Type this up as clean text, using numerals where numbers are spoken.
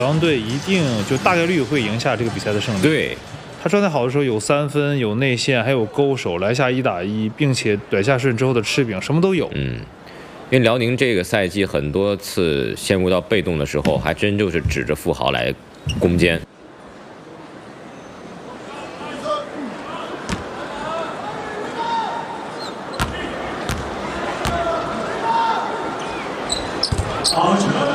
辽阳队一定就大概率会赢下这个比赛的胜利。 对， 他状态好的时候有3分，有内线，还有勾手，来下1打1，并且短下顺之后的吃饼，什么都有。 因为辽宁这个赛季很多次陷入到被动的时候，还真就是指着富豪来攻坚。 好球！